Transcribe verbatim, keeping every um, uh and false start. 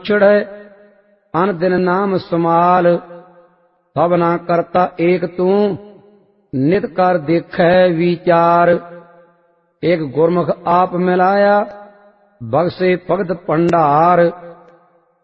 ਵਿਛੜੈ ਅਨ ਦਿਨ ਨਾਮ ਸਮਾਲ। ਸਭਨਾ ਕਰਤਾ ਏਕ ਤੂੰ ਨਿਤ ਕਰ ਦੇਖੈ ਵਿਚਾਰ। ਏਕ ਗੁਰਮੁਖ ਆਪ ਮਿਲਾਇਆ ਬਖਸ਼ੇ ਭਗਤ ਭੰਡਾਰ।